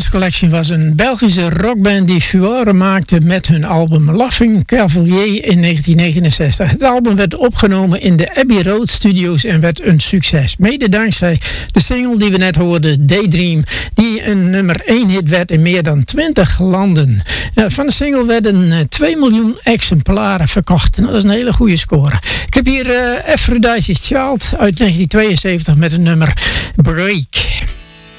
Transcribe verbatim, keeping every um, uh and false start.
Brothers Collection was een Belgische rockband die furore maakte met hun album Laughing Cavalier in negentien negenenzestig. Het album werd opgenomen in de Abbey Road Studios en werd een succes. Mede dankzij de single die we net hoorden, Daydream, die een nummer één hit werd in meer dan twintig landen. Van de single werden twee miljoen exemplaren verkocht. Dat is een hele goede score. Ik heb hier uh, Aphrodite's Child uit negentien tweeënzeventig met een nummer Break.